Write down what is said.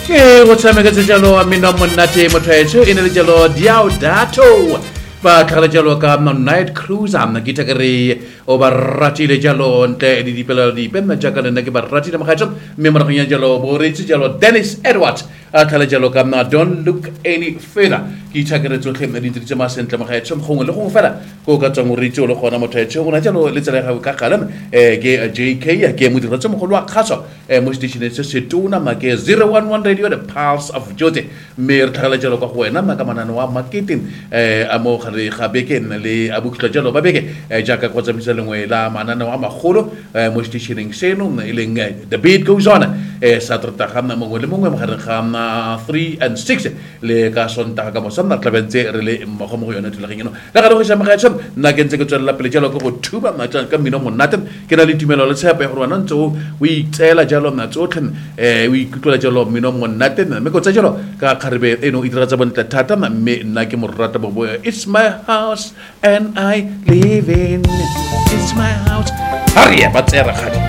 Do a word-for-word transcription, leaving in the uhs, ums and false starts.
ke go tshameka tse jalo a mena monate motho e ne le jalo Diaudato ba tlhagala jalo ka Night Cruiser na kita kere o ba ratile jalo ntle di dipela di pena jaaka le nna ke ba ratile magaetso mme morago ya jalo bo retsi jalo Dennis Edwards a tlhala jalo ka na Don't Look Any Further ke itshakere tsotlhe mme di diritse masentle magaetso gongwe le gongwe fela go ka tswa moritsi o le gona motho gona jalo le tsela ga ka galam eh ke J K ke mo diratse mogolo wa kgaso eh mo station se se tuna ma ke zero one one radio the Pulse of Jote mme re tlhagala jalo ka go wena ma ka manano wa marketing eh amo re ga beke le abukitla jalo ba beke jaaka go tsamisa lengwe la manana wa magolo mo stationing seno e leng The Beat Goes On eh sa trata ga mongwe le mongwe mogare ga three and six le ka sonta ka mo samna tlabentse re le mo go mo yona tlolegeng eno la ga go se magaetso nna ke ntse ke tswela pele jalo go thuba matla ka mino monate ke na le tumelo le tshepa gore wana ntse o itela jalo na tsotlhe eh o ikutlola jalo mino monate mme go tsa jalo ka kgarebe eno e dira tsa bontle thata mme nna ke mo rata bo It's my house and I live in. It's my house. Hurry up, what's